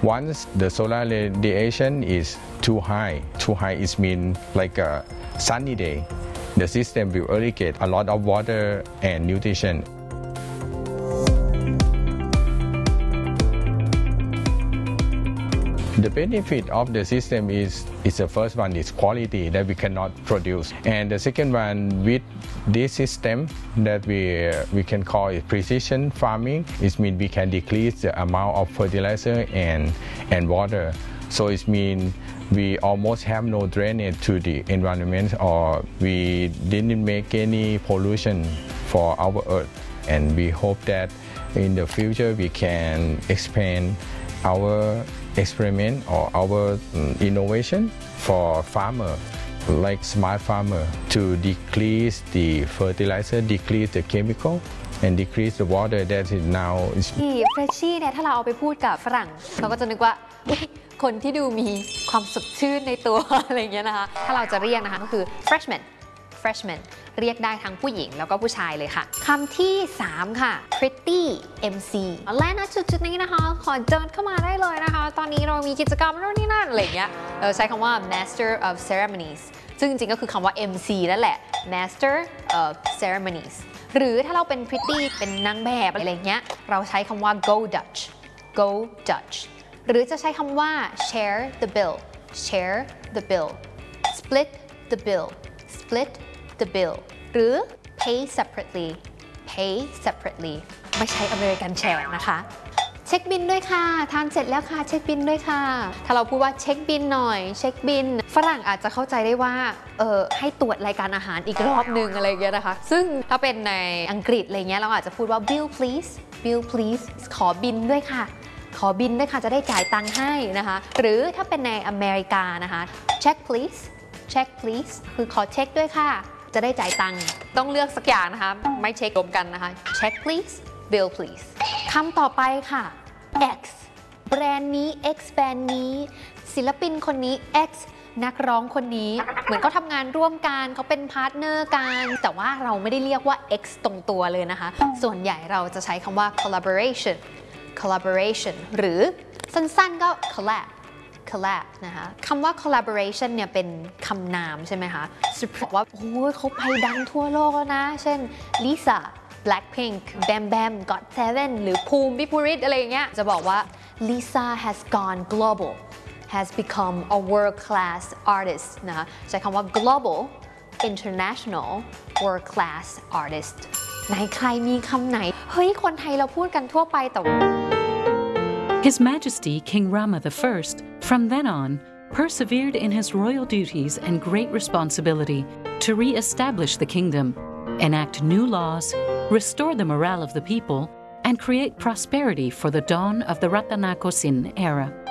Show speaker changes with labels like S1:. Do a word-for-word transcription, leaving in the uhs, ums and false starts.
S1: Once the solar radiation is too high, too high is mean like a sunny day, the system will irrigate a lot of water and nutrition. The benefit of the system is, is the first one is quality that we cannot produce, and the second one with this system that we we can call it precision farming. It means we can decrease the amount of fertilizer and and water. So it means we almost have no drainage to the environment, or we didn't make any pollution for our earth. And we hope that in the future we can expand our experiment or our um, innovation for farmer, like smart farmer, to decrease the fertilizer, decrease the chemical, and decrease the water that is now.
S2: ที่เฟรชชี่เนี่ยถ้าเราเอาไปพูดกับฝรั่งเราก็จะนึกว่าคนที่ดูมีความสดชื่นในตัว อะไรเงี้ยนะคะถ้าเราจะเรียกนะคะก็คือ freshman freshman เรียกได้ทั้งผู้หญิงแล้วก็ผู้ชายเลยค่ะคำที่สามค่ะ pretty เอ็ม ซี และณจุดๆนี้นะคะขอเดินเข้ามาได้เลยนะคะตอนนี้เรามีกิจกรรมโน่นนี่นั่นอะไรเงี้ยเราใช้คำว่า master of ceremonies ซึ่งจริงๆก็คือคำว่า เอ็ม ซี นั่นแหละ master of ceremonies หรือถ้าเราเป็น pretty เป็นนางแบบอะไรเงี้ยเราใช้คำว่า go Dutch go Dutch หรือจะใช้คำว่า share the bill share the bill split the bill split the bill หรือ pay separately pay separately ไม่ใช่ American share นะคะเช็คบินด้วยค่ะทานเสร็จแล้วค่ะเช็คบินด้วยค่ะถ้าเราพูดว่าเช็คบินหน่อยเช็คบินฝรั่งอาจจะเข้าใจได้ว่าเออให้ตรวจรายการอาหารอีกรอบนึงอะไรอย่างเงี้ยนะคะซึ่งถ้าเป็นในอังกฤษอะไรเงี้ยเราอาจจะพูดว่า bill please bill please ขอบินด้วยค่ะขอบินด้วยค่ะจะได้จ่ายตังค์ให้นะคะหรือถ้าเป็นในอเมริกานะคะ check please check please คือขอเช็คด้วยค่ะจะได้จ่ายตังค์ต้องเลือกสักอย่างนะคะไม่เช็ครวมกันนะคะ check please bill please คำต่อไปค่ะ X แบรนด์นี้ X แบรนด์นี้ศิลปินคนนี้ X นักร้องคนนี้เหมือนเขาทำงานร่วมกันเขาเป็นพาร์ทเนอร์กันแต่ว่าเราไม่ได้เรียกว่า X ตรงตัวเลยนะคะส่วนใหญ่เราจะใช้คำว่า collaboration collaboration หรือสั้นๆก็ collab collab นะคะคำว่า collaboration เนี่ยเป็นคำนามใช่ไหมคะบอกว่าโอ้ยเขาไปดังทั่วโลกแล้วนะเช่น Lisa Blackpink Bam Bam got seven หรือภูมิวิปุริตอะไรเงี้ยจะบอกว่า Lisa has gone global has become a world class artist นะคะใช้คำว่า global international world class artist ไหนใครมีคำไหนเฮ้ยคนไทยเราพูดกันทั่วไปแต่
S3: His Majesty King Rama the First, from then on, persevered in his royal duties and great responsibility to re-establish the kingdom, enact new laws, restore the morale of the people, and create prosperity for the dawn of the Ratanakosin era.